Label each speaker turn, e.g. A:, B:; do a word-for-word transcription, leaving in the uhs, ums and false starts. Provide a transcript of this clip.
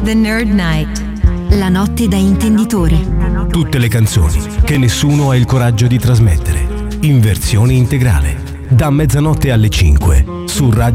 A: The Nerd Night.
B: La notte da intenditori.
C: Tutte le canzoni che nessuno ha il coraggio di trasmettere. In versione integrale. Da mezzanotte alle cinque su Radio